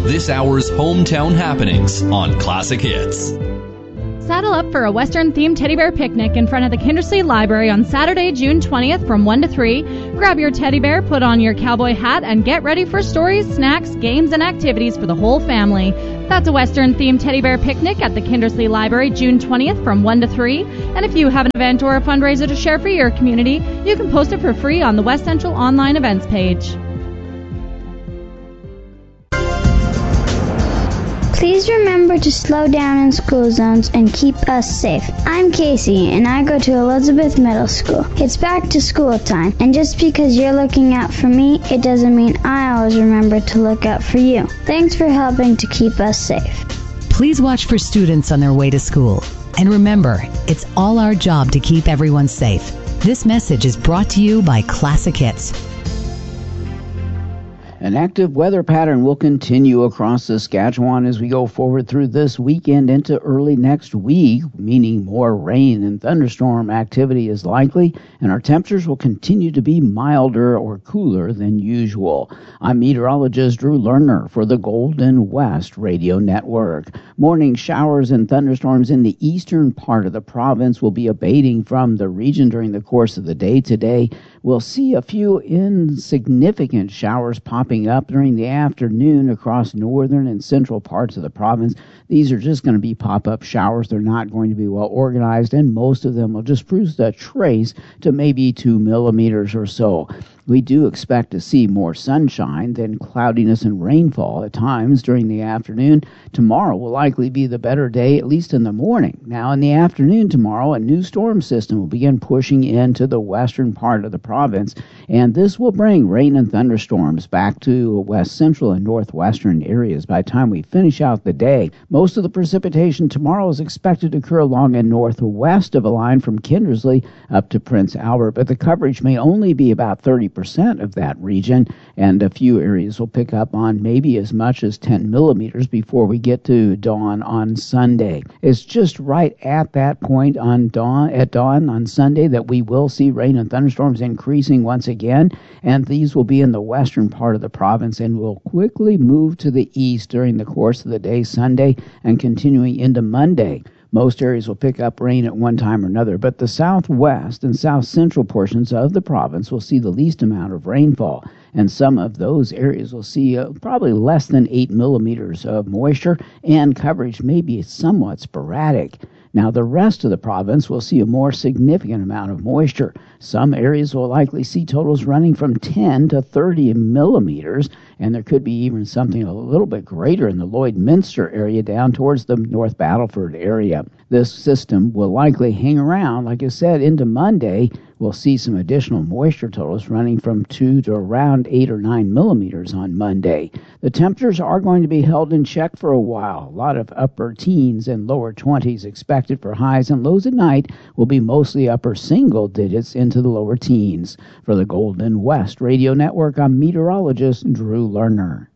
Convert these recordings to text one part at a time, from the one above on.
this hour's hometown happenings on Classic Hits. Saddle up for a Western-themed teddy bear picnic in front of the Kindersley Library on Saturday, June 20th from 1 to 3. Grab your teddy bear, put on your cowboy hat, and get ready for stories, snacks, games, and activities for the whole family. That's a Western-themed teddy bear picnic at the Kindersley Library, June 20th from 1 to 3. And if you have an event or a fundraiser to share for your community, you can post it for free on the West Central online events page. Please remember to slow down in school zones and keep us safe. I'm Casey, and I go to Elizabeth Middle School. It's back to school time, and just because you're looking out for me, it doesn't mean I always remember to look out for you. Thanks for helping to keep us safe. Please watch for students on their way to school. And remember, it's all our job to keep everyone safe. This message is brought to you by Classic Hits. An active weather pattern will continue across Saskatchewan as we go forward through this weekend into early next week, meaning more rain and thunderstorm activity is likely, and our temperatures will continue to be milder or cooler than usual. I'm meteorologist Drew Lerner for the Golden West Radio Network. Morning showers and thunderstorms in the eastern part of the province will be abating from the region during the course of the day today. We'll see a few insignificant showers popping up during the afternoon across northern and central parts of the province. These are just going to be pop-up showers. They're not going to be well organized, and most of them will just bruise a trace to maybe 2 millimeters or so. We do expect to see more sunshine than cloudiness and rainfall at times during the afternoon. Tomorrow will likely be the better day, at least in the morning. Now, in the afternoon tomorrow, a new storm system will begin pushing into the western part of the province, and this will bring rain and thunderstorms back to west central and northwestern areas by the time we finish out the day. Most of the precipitation tomorrow is expected to occur along and northwest of a line from Kindersley up to Prince Albert, but the coverage may only be about 30% of that region, and a few areas will pick up on maybe as much as 10 millimeters before we get to dawn on Sunday. It's just right at that point at dawn on Sunday that we will see rain and thunderstorms increasing once again, and these will be in the western part of the province and will quickly move to the east during the course of the day Sunday and continuing into Monday. Most areas will pick up rain at one time or another, but the southwest and south central portions of the province will see the least amount of rainfall, and some of those areas will see probably less than 8 millimeters of moisture, and coverage may be somewhat sporadic. Now, the rest of the province will see a more significant amount of moisture. Some areas will likely see totals running from 10 to 30 millimeters, and there could be even something a little bit greater in the Lloydminster area down towards the North Battleford area. This system will likely hang around, like I said, into Monday. We'll see some additional moisture totals running from 2 to around 8 or 9 millimeters on Monday. The temperatures are going to be held in check for a while. A lot of upper teens and lower 20s expected for highs, and lows at night will be mostly upper single digits into the lower teens. For the Golden West Radio Network, I'm meteorologist Drew Lerner.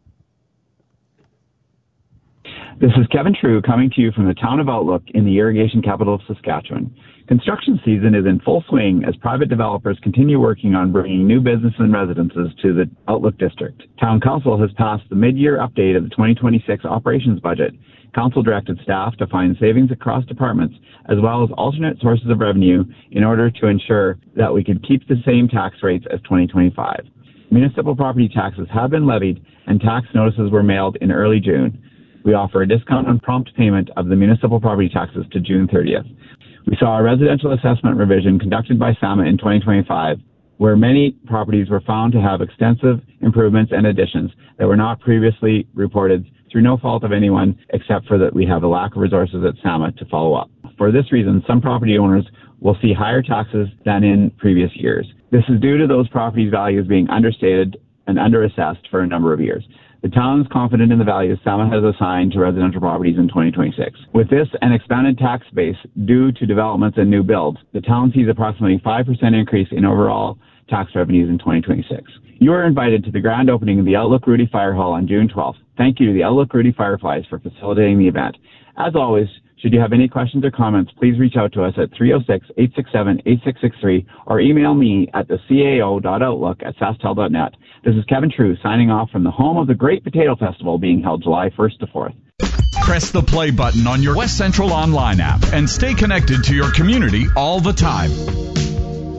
This is Kevin True coming to you from the town of Outlook in the irrigation capital of Saskatchewan. Construction season is in full swing as private developers continue working on bringing new business and residences to the Outlook district. Town Council has passed the mid-year update of the 2026 operations budget. Council directed staff to find savings across departments as well as alternate sources of revenue in order to ensure that we could keep the same tax rates as 2025. Municipal property taxes have been levied and tax notices were mailed in early June. We offer a discount on prompt payment of the municipal property taxes to June 30th. We saw a residential assessment revision conducted by SAMA in 2025, where many properties were found to have extensive improvements and additions that were not previously reported through no fault of anyone except for that we have a lack of resources at SAMA to follow up. For this reason, some property owners will see higher taxes than in previous years. This is due to those properties' values being understated and underassessed for a number of years. The town is confident in the values SAMA has assigned to residential properties in 2026. With this and expanded tax base due to developments and new builds, the town sees approximately 5% increase in overall tax revenues in 2026. You are invited to the grand opening of the Outlook Rudy Fire Hall on June 12th. Thank you to the Outlook Rudy Fireflies for facilitating the event. As always, should you have any questions or comments, please reach out to us at 306-867-8663 or email me at thecao.outlook@sastel.net. This is Kevin True signing off from the home of the Great Potato Festival being held July 1st to 4th. Press the play button on your West Central Online app and stay connected to your community all the time.